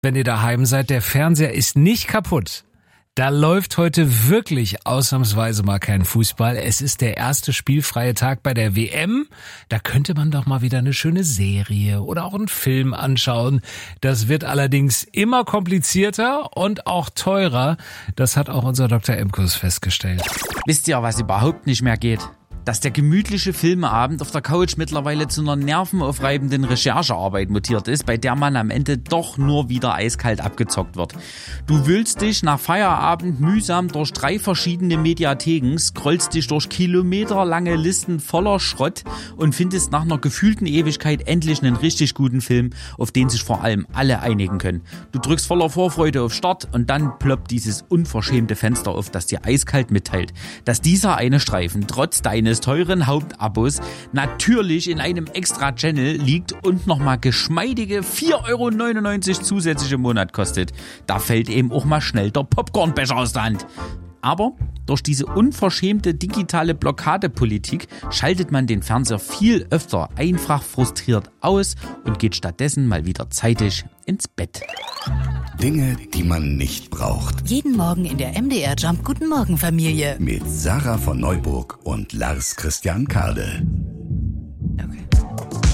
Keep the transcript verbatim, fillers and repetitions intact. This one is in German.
wenn ihr daheim seid, der Fernseher ist nicht kaputt. Da läuft heute wirklich ausnahmsweise mal kein Fußball. Es ist der erste spielfreie Tag bei der W M. Da könnte man doch mal wieder eine schöne Serie oder auch einen Film anschauen. Das wird allerdings immer komplizierter und auch teurer. Das hat auch unser Doktor Emkus festgestellt. Wisst ihr, was überhaupt nicht mehr geht? Dass der gemütliche Filmeabend auf der Couch mittlerweile zu einer nervenaufreibenden Recherchearbeit mutiert ist, bei der man am Ende doch nur wieder eiskalt abgezockt wird. Du wühlst dich nach Feierabend mühsam durch drei verschiedene Mediatheken, scrollst dich durch kilometerlange Listen voller Schrott und findest nach einer gefühlten Ewigkeit endlich einen richtig guten Film, auf den sich vor allem alle einigen können. Du drückst voller Vorfreude auf Start und dann ploppt dieses unverschämte Fenster auf, das dir eiskalt mitteilt, dass dieser eine Streifen trotz deines teuren Hauptabos natürlich in einem Extra-Channel liegt und nochmal geschmeidige vier Euro neunundneunzig zusätzlich im Monat kostet. Da fällt eben auch mal schnell der Popcornbecher aus der Hand. Aber durch diese unverschämte digitale Blockadepolitik schaltet man den Fernseher viel öfter einfach frustriert aus und geht stattdessen mal wieder zeitig ins Bett. Dinge, die man nicht braucht. Jeden Morgen in der M D R Jump Guten Morgen Familie. Mit Sarah von Neuburg und Lars Christian Kade.